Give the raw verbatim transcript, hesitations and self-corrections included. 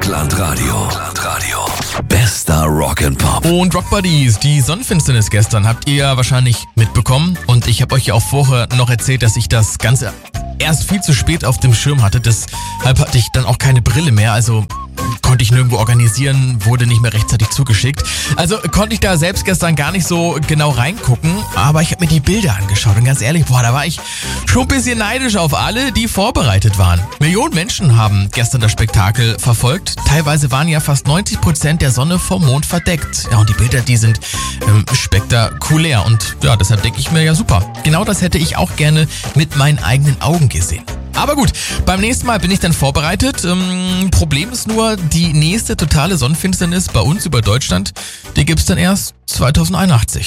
Rockland Radio. Bester Rock and Pop. Und Rock Buddies, die Sonnenfinsternis gestern habt ihr ja wahrscheinlich mitbekommen. Und ich habe euch ja auch vorher noch erzählt, dass ich das Ganze erst viel zu spät auf dem Schirm hatte. Deshalb hatte ich dann auch keine Brille mehr. Also konnte ich nirgendwo organisieren, wurde nicht mehr rechtzeitig zugeschickt. Also konnte ich da selbst gestern gar nicht so genau reingucken, aber ich habe mir die Bilder angeschaut und ganz ehrlich, boah, da war ich schon ein bisschen neidisch auf alle, die vorbereitet waren. Millionen Menschen haben gestern das Spektakel verfolgt. Teilweise waren ja fast neunzig Prozent der Sonne vom Mond verdeckt. Ja, und die Bilder, die sind ähm, spektakulär und ja, deshalb denke ich mir, ja super. Genau das hätte ich auch gerne mit meinen eigenen Augen gesehen. Aber gut, beim nächsten Mal bin ich dann vorbereitet. Ähm, Problem ist nur, die nächste totale Sonnenfinsternis bei uns über Deutschland, die gibt's dann erst zweitausendeinundachtzig.